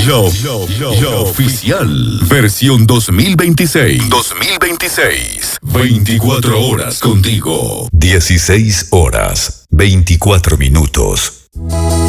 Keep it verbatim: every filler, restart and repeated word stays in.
Love, Love, Love, Love Oficial. Versión dos mil veintiséis. dos mil veintiséis. veinticuatro horas contigo. dieciséis horas, veinticuatro minutos.